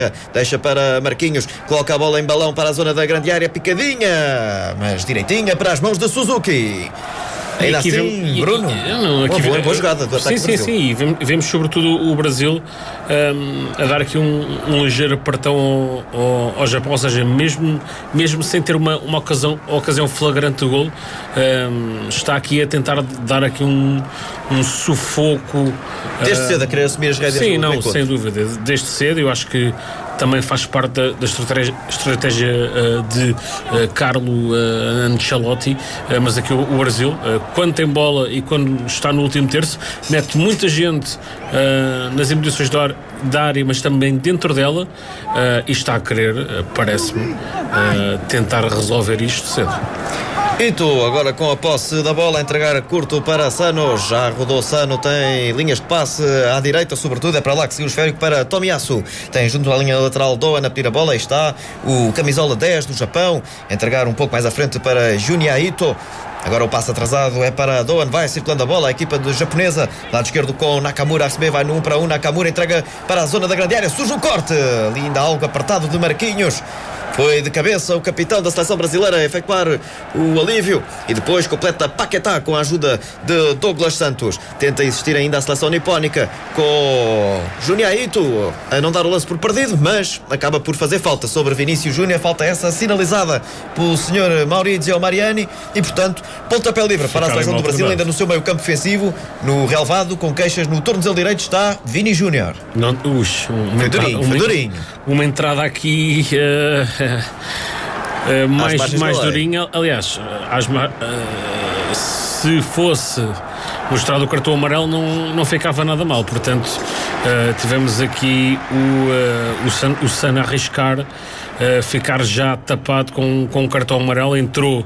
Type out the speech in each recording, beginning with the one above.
Deixa para Marquinhos, coloca a bola em balão para a zona da grande área, picadinha, mas direitinha para as mãos de Suzuki. Ainda assim, Bruno, boa jogada do ataque do Brasil. Sim, e vemos sobretudo o Brasil a dar aqui um ligeiro apertão ao Japão, ou seja, mesmo sem ter uma ocasião flagrante de golo, está aqui a tentar dar aqui um sufoco. Desde cedo a querer assumir as rédeas. Sim, não, sem dúvida, desde cedo. Eu acho que também faz parte da estratégia de Carlo Ancelotti, mas aqui o Brasil, quando tem bola e quando está no último terço, mete muita gente nas imediações da área, mas também dentro dela, e está a querer, parece-me, tentar resolver isto cedo. E tu, agora com a posse da bola, a entregar curto para Sano. Já rodou Sano, tem linhas de passe à direita, sobretudo, é para lá que seguiu o esférico para Tomiyasu. Tem junto à linha lateral Doan a pedir a bola, aí está o camisola 10 do Japão, a entregar um pouco mais à frente para Junya Ito. Agora o passe atrasado é para Doan, vai circulando a bola, a equipa japonesa, lado esquerdo com Nakamura a receber, vai no 1 para 1, Nakamura entrega para a zona da grande área, surge o corte, ali ainda algo apertado de Marquinhos. Foi de cabeça o capitão da seleção brasileira a efetuar o alívio e depois completa Paquetá com a ajuda de Douglas Santos. Tenta existir ainda a seleção nipónica com Junya Ito a não dar o lance por perdido, mas acaba por fazer falta sobre Vinícius Júnior. Falta essa sinalizada pelo senhor Maurizio Mariani e, portanto, pontapé livre para a seleção do Brasil, ainda no seu meio campo defensivo, no relevado, com queixas no tornozelo direito, está Vini Júnior. Foi durinho. Uma entrada aqui mais durinha. Aliás, se fosse mostrado o cartão amarelo não ficava nada mal. Portanto, tivemos aqui o San a arriscar ficar já tapado com o cartão amarelo. Entrou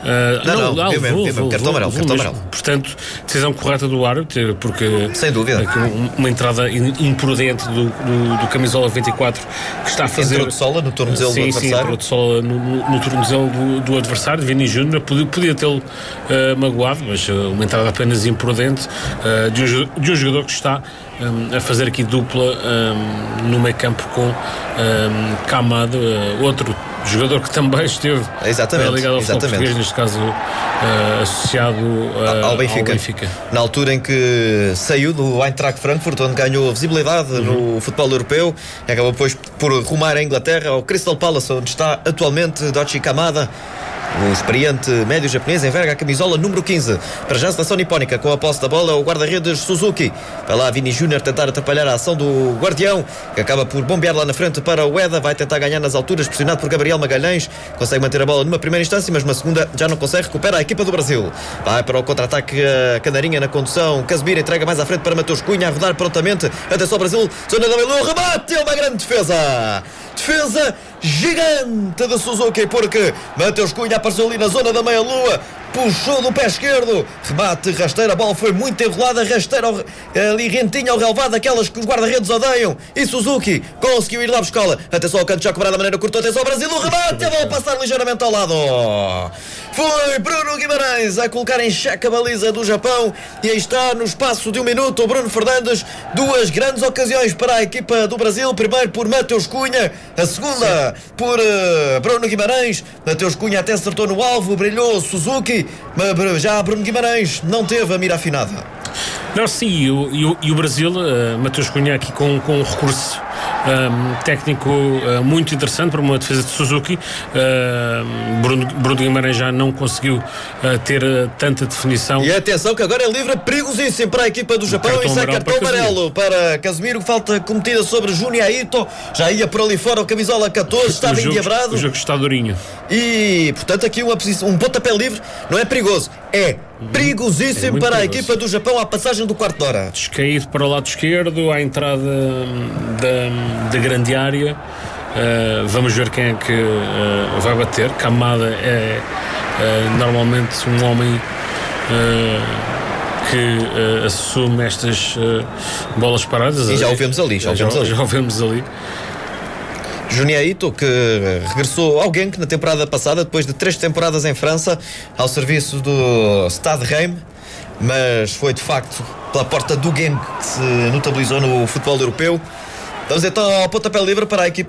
cartão amarelo. Portanto, decisão correta do árbitro, porque sem dúvida uma entrada imprudente do camisola 24 que está a fazer. Entrou de sola no tornozelo do adversário. Entrou de sola no tornozelo do adversário. Vini Júnior podia tê-lo magoado, mas uma entrada apenas imprudente de um jogador que está a fazer aqui dupla no meio campo com Kamada, outro jogador que também esteve ligado ao futebol português, neste caso associado ao Benfica. Na altura em que saiu do Eintracht Frankfurt, onde ganhou visibilidade no futebol europeu, e acabou depois por rumar à Inglaterra, ao Crystal Palace, onde está atualmente Daichi Kamada. O experiente médio japonês enverga a camisola número 15. Para já a seleção nipónica com a posse da bola, o guarda-redes Suzuki. Vai lá Vini Júnior tentar atrapalhar a ação do guardião, que acaba por bombear lá na frente para o Ueda. Vai tentar ganhar nas alturas, pressionado por Gabriel Magalhães. Consegue manter a bola numa primeira instância, mas numa segunda já não consegue. Recupera a equipa do Brasil. Vai para o contra-ataque a Canarinha na condução. Casemiro entrega mais à frente para Mateus Cunha, a rodar prontamente. Atenção Brasil, zona da meia-lua, remate, é uma grande defesa. Defesa gigante de Suzuki, porque Mateus Cunha apareceu ali na zona da meia-lua, puxou do pé esquerdo, remate rasteira, a bola foi muito enrolada, rasteira ali rentinha ao relevado, aquelas que os guarda-redes odeiam, e Suzuki conseguiu ir lá buscá-la. Atenção ao canto já cobrado da maneira curta, atenção ao Brasil, o remate, a bola passar ligeiramente ao lado. Foi Bruno Guimarães a colocar em xeque a baliza do Japão, e aí está, no espaço de um minuto, o Bruno Fernandes, duas grandes ocasiões para a equipa do Brasil, primeiro por Mateus Cunha, a segunda por Bruno Guimarães. Mateus Cunha até acertou no alvo, brilhou Suzuki, mas já Bruno Guimarães não teve a mira afinada. Não, sim, e o Brasil, Mateus Cunha aqui com um recurso técnico muito interessante para uma defesa de Suzuki. Bruno Guimarães já não conseguiu ter tanta definição. E atenção que agora é livre, perigosíssimo para a equipa do Japão, e sai cartão amarelo para Casemiro, falta cometida sobre Junya Ito, já ia por ali fora o camisola 14, estava endiabrado. O jogo está durinho. E portanto aqui um pontapé livre, não é perigoso, é perigosíssimo para a equipa do Japão à passagem do quarto de hora. Descaído para o lado esquerdo, à entrada da grande área. Vamos ver quem é que vai bater. Kamada é normalmente um homem que assume estas bolas paradas. E já o vemos ali. Já o vemos ali. Junya Ito, que regressou ao Genk na temporada passada, depois de 3 temporadas em França, ao serviço do Stade Reims, mas foi de facto pela porta do Genk que se notabilizou no futebol europeu. Vamos então ao pontapé livre para a equipa